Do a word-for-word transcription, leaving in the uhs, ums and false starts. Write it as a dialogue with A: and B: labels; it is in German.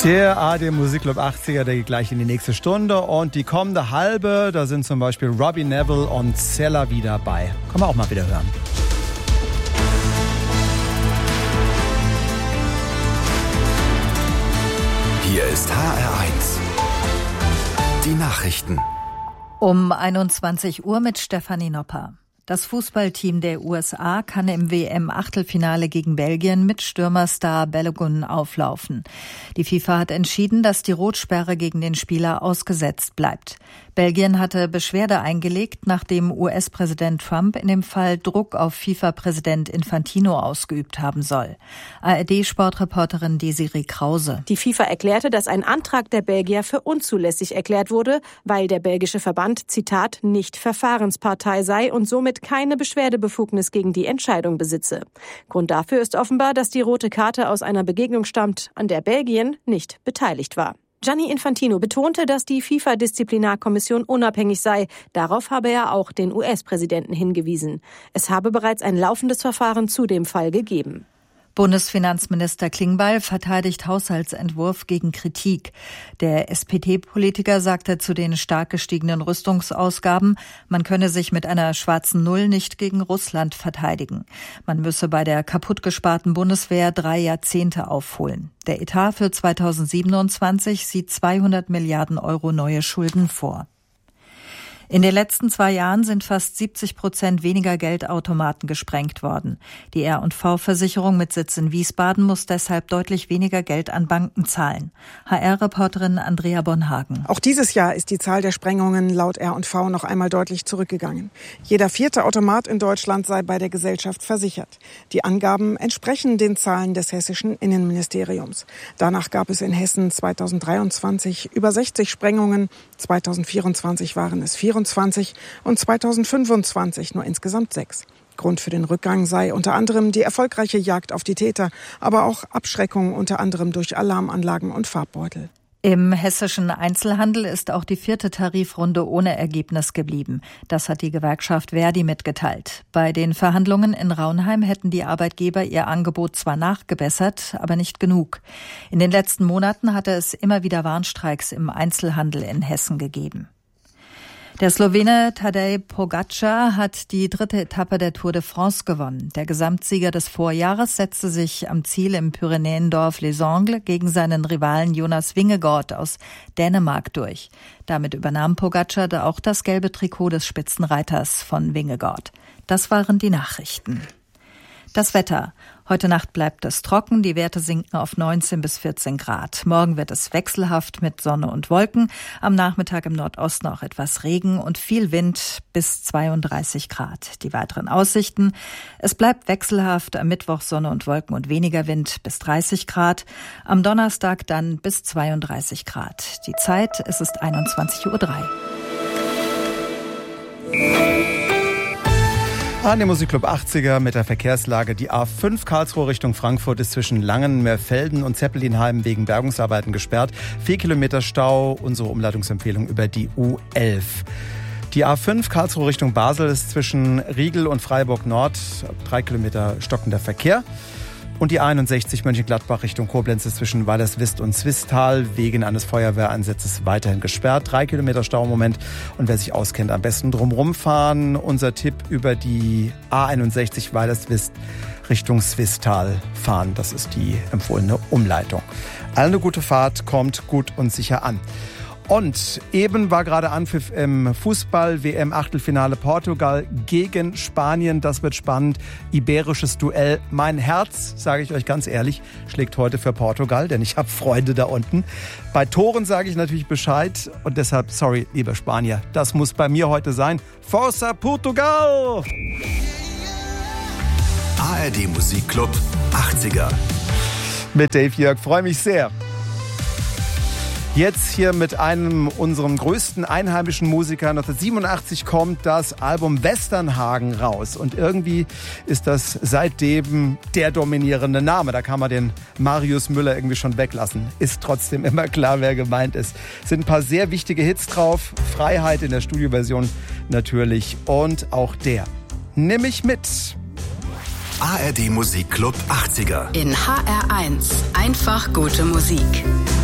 A: Der A R D Musikclub achtziger, der geht gleich in die nächste Stunde. Und die kommende halbe, da sind zum Beispiel Robbie Neville und Cella wieder dabei. Können wir auch mal wieder hören.
B: Hier ist H R eins. Die Nachrichten.
C: Um einundzwanzig Uhr mit Stefanie Nopper. Das Fußballteam der U S A kann im W M-Achtelfinale gegen Belgien mit Stürmerstar Balogun auflaufen. Die FIFA hat entschieden, dass die Rotsperre gegen den Spieler ausgesetzt bleibt. Belgien hatte Beschwerde eingelegt, nachdem U S-Präsident Trump in dem Fall Druck auf FIFA-Präsident Infantino ausgeübt haben soll. A R D-Sportreporterin Desiree Krause.
D: Die FIFA erklärte, dass ein Antrag der Belgier für unzulässig erklärt wurde, weil der belgische Verband, Zitat, nicht Verfahrenspartei sei und somit keine Beschwerdebefugnis gegen die Entscheidung besitze. Grund dafür ist offenbar, dass die rote Karte aus einer Begegnung stammt, an der Belgien nicht beteiligt war. Gianni Infantino betonte, dass die FIFA-Disziplinarkommission unabhängig sei. Darauf habe er auch den U S-Präsidenten hingewiesen. Es habe bereits ein laufendes Verfahren zu dem Fall gegeben.
C: Bundesfinanzminister Klingbeil verteidigt Haushaltsentwurf gegen Kritik. Der S P D-Politiker sagte zu den stark gestiegenen Rüstungsausgaben, man könne sich mit einer schwarzen Null nicht gegen Russland verteidigen. Man müsse bei der kaputtgesparten Bundeswehr drei Jahrzehnte aufholen. Der Etat für zweitausendsiebenundzwanzig sieht zweihundert Milliarden Euro neue Schulden vor. In den letzten zwei Jahren sind fast siebzig Prozent weniger Geldautomaten gesprengt worden. Die R und V-Versicherung mit Sitz in Wiesbaden muss deshalb deutlich weniger Geld an Banken zahlen. H R-Reporterin Andrea Bonhagen.
E: Auch dieses Jahr ist die Zahl der Sprengungen laut R und V noch einmal deutlich zurückgegangen. Jeder vierte Automat in Deutschland sei bei der Gesellschaft versichert. Die Angaben entsprechen den Zahlen des hessischen Innenministeriums. Danach gab es in Hessen zweitausenddreiundzwanzig über sechzig Sprengungen, zweitausendvierundzwanzig waren es vierundzwanzig und zweitausendfünfundzwanzig nur insgesamt sechs. Grund für den Rückgang sei unter anderem die erfolgreiche Jagd auf die Täter, aber auch Abschreckung unter anderem durch Alarmanlagen und Farbbeutel.
C: Im hessischen Einzelhandel ist auch die vierte Tarifrunde ohne Ergebnis geblieben. Das hat die Gewerkschaft Verdi mitgeteilt. Bei den Verhandlungen in Raunheim hätten die Arbeitgeber ihr Angebot zwar nachgebessert, aber nicht genug. In den letzten Monaten hatte es immer wieder Warnstreiks im Einzelhandel in Hessen gegeben. Der Slowene Tadej Pogačar hat die dritte Etappe der Tour de France gewonnen. Der Gesamtsieger des Vorjahres setzte sich am Ziel im Pyrenäendorf Les Angles gegen seinen Rivalen Jonas Vingegaard aus Dänemark durch. Damit übernahm Pogačar auch das gelbe Trikot des Spitzenreiters von Vingegaard. Das waren die Nachrichten. Das Wetter. Heute Nacht bleibt es trocken, die Werte sinken auf neunzehn bis vierzehn Grad. Morgen wird es wechselhaft mit Sonne und Wolken. Am Nachmittag im Nordosten auch etwas Regen und viel Wind bis zweiunddreißig Grad. Die weiteren Aussichten. Es bleibt wechselhaft, am Mittwoch Sonne und Wolken und weniger Wind bis dreißig Grad. Am Donnerstag dann bis zweiunddreißig Grad. Die Zeit, es ist einundzwanzig Uhr drei.
A: An dem Musikclub achtziger mit der Verkehrslage. Die A fünf Karlsruhe Richtung Frankfurt ist zwischen Langenmeerfelden und Zeppelinheim wegen Bergungsarbeiten gesperrt. Vier Kilometer Stau, unsere Umleitungsempfehlung über die U elf. Die A fünf Karlsruhe Richtung Basel ist zwischen Riegel und Freiburg Nord. Drei Kilometer stockender Verkehr. Und die A einundsechzig Mönchengladbach Richtung Koblenz ist zwischen Weilerswist und Zwistal wegen eines Feuerwehreinsatzes weiterhin gesperrt. Drei Kilometer Stau im Moment. Und wer sich auskennt, am besten drumherum fahren. Unser Tipp über die A einundsechzig Weilerswist Richtung Zwistal fahren. Das ist die empfohlene Umleitung. Allen eine gute Fahrt, kommt gut und sicher an. Und eben war gerade Anpfiff im Fußball-W M-Achtelfinale Portugal gegen Spanien. Das wird spannend. Iberisches Duell. Mein Herz, sage ich euch ganz ehrlich, schlägt heute für Portugal, denn ich habe Freunde da unten. Bei Toren sage ich natürlich Bescheid und deshalb, sorry, liebe Spanier, das muss bei mir heute sein. Forza Portugal!
B: A R D Musikclub achtziger.
A: Mit Dave Jörg, freue mich sehr. Jetzt hier mit einem unserem größten einheimischen Musiker. neunzehnhundertsiebenundachtzig kommt das Album Westernhagen raus. Und irgendwie ist das seitdem der dominierende Name. Da kann man den Marius Müller irgendwie schon weglassen. Ist trotzdem immer klar, wer gemeint ist. Es sind ein paar sehr wichtige Hits drauf. Freiheit in der Studioversion natürlich. Und auch der. Nimm mich mit.
B: A R D Musikclub achtziger.
F: In H R eins. Einfach gute Musik.